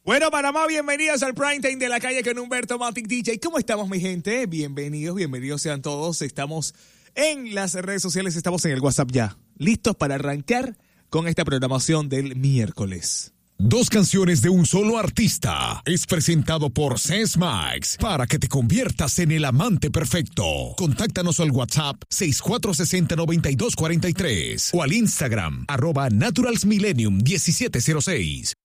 Bueno, Panamá, bienvenidos al Prime Time de la calle con Humberto Matic DJ. ¿Cómo estamos, mi gente? Bienvenidos sean todos. Estamos en las redes sociales, estamos en el WhatsApp ya. Listos para arrancar con esta programación del miércoles. Dos canciones de un solo artista. Es presentado por Sense Max para que te conviertas en el amante perfecto. Contáctanos al WhatsApp 6460-9243 o al Instagram @naturalsmillennium1706.